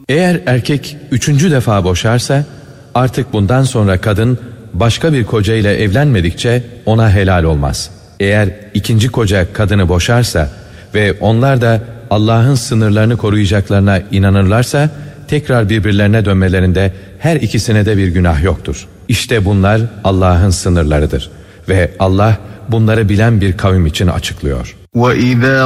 Eğer erkek 3. defa boşarsa, artık bundan sonra kadın başka bir koca ile evlenmedikçe ona helal olmaz. Eğer 2. koca kadını boşarsa ve onlar da Allah'ın sınırlarını koruyacaklarına inanırlarsa, tekrar birbirlerine dönmelerinde her ikisine de bir günah yoktur. İşte bunlar Allah'ın sınırlarıdır ve Allah bunları bilen bir kavim için açıklıyor. وَإِذَا